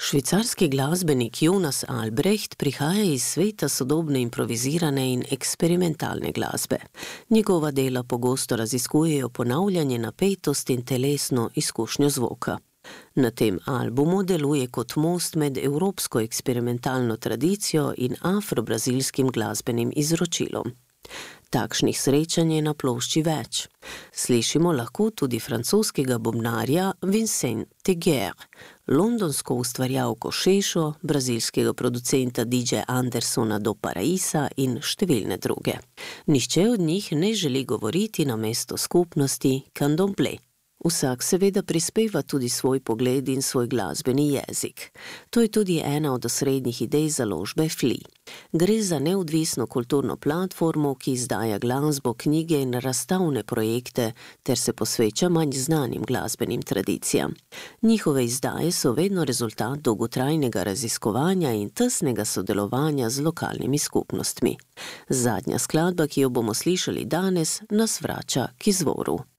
Švicarski glasbenik Jonas Albrecht prihaja iz sveta sodobne improvizirane in eksperimentalne glasbe. Njegova dela pogosto raziskujejo ponavljanje napetosti in telesno izkušnjo zvoka. Na tem albumu deluje kot most med evropsko eksperimentalno tradicijo in afro-brazilskim glasbenim izročilom. Takšnih srečanj je na plošči več. Slišimo lahko tudi francoskega bobnarja Vincent Teguer, londonsko ustvarjalko Šešo, brazilskega producenta DJ Andersona do Paraísa in številne druge. Nihče od njih ne želi govoriti namesto skupnosti Candomblé. Vsak seveda prispeva tudi svoj pogled in svoj glasbeni jezik. To je tudi ena od osrednjih idej založbe Fli. Gre za neodvisno kulturno platformo, ki izdaja glasbo, knjige in razstavne projekte ter se posveča manj znanim glasbenim tradicijam. Njihove izdaje so vedno rezultat dolgotrajnega raziskovanja in tesnega sodelovanja z lokalnimi skupnostmi. Zadnja skladba, ki jo bomo slišali danes, nas vrača k izvoru.